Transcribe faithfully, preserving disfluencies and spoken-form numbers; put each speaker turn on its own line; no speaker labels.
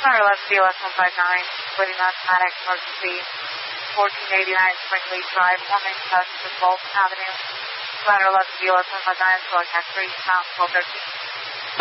Ladder eleven B L S one five nine, waiting on Maddox, emergency, fourteen eighty-nine Springleaf Drive, one main south to Bolt Avenue. Ladder eleven B L S one five nine, select X three, pound twelve thirteen.